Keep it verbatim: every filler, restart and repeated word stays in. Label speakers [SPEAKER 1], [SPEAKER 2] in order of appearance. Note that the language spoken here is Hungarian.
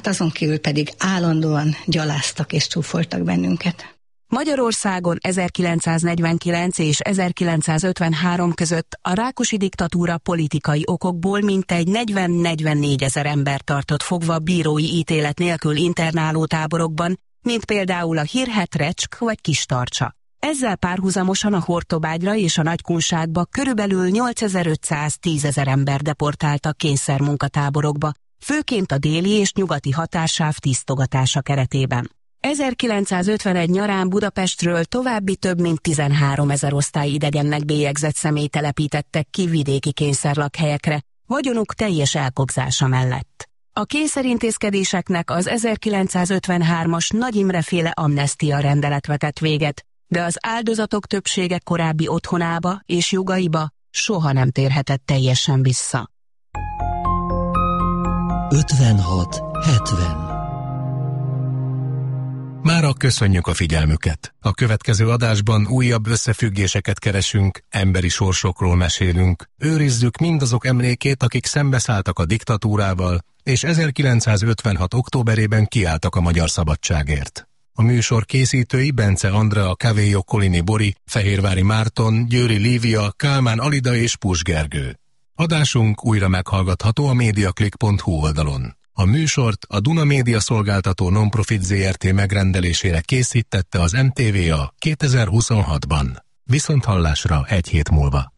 [SPEAKER 1] hát azon kívül pedig állandóan gyaláztak és csúfoltak bennünket.
[SPEAKER 2] Magyarországon ezerkilencszáznegyvenkilenc és ezerkilencszázötvenhárom között a Rákosi diktatúra politikai okokból mintegy negyven-negyvennégy ezer ember tartott fogva bírói ítélet nélkül internáló táborokban, mint például a hírhedt Recsk vagy Kistarcsa. Ezzel párhuzamosan a Hortobágyra és a Nagykunságba körülbelül nyolcezer-ötszáz-tízezer ember deportáltak kényszermunkatáborokba, főként a déli és nyugati határsáv tisztogatása keretében. ezerkilencszázötvenegy nyarán Budapestről további több mint tizenháromezer osztály idegennek bélyegzett személy telepítettek ki vidéki kényszerlakhelyekre, vagyonuk teljes elkobzása mellett. A kényszerintézkedéseknek az ezerkilencszázötvenhármas Nagy Imre-féle amnestia rendelet vetett véget, de az áldozatok többsége korábbi otthonába és jogaiba soha nem térhetett teljesen vissza.
[SPEAKER 3] ötvenhat hetven
[SPEAKER 4] Mára köszönjük a figyelmüket. A következő adásban újabb összefüggéseket keresünk, emberi sorsokról mesélünk, őrizzük mindazok emlékét, akik szembeszálltak a diktatúrával, és ezerkilencszázötvenhat októberében kiálltak a magyar szabadságért. A műsor készítői Bence Andrea, Kavélyok Kolini Bori, Fehérvári Márton, Győri Lívia, Kálmán Alida és Pus Gergő. Adásunk újra meghallgatható a mediaclick pont hu oldalon. A műsort a Duna Média Szolgáltató Nonprofit zé er té megrendelésére készítette az em té vé á kétezer-huszonhatban. Viszonthallásra egy hét múlva.